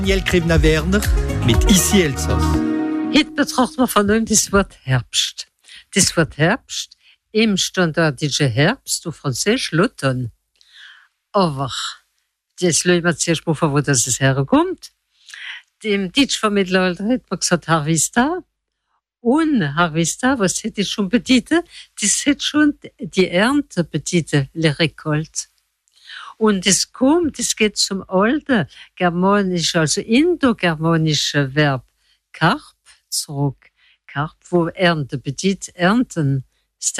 Daniel Krivna-Werner mit Ici Elsass. Heute betrachten wir von neuem das Wort Herbst. Das Wort Herbst, im standardische Herbst, auf Französisch l'automne. Aber, jetzt schauen wir zuerst mal, von wo das herkommt. Im Deutsch vom Mittelalter hat man gesagt Harvista. Und Harvista, was hätte ich schon bedeutet? Das hat schon die Ernte bedeutet, le récolte. Und es geht zum alten germanischen, also indogermanischen Verb Karp zurück. Karp, wo Ernte bedeutet, ernten.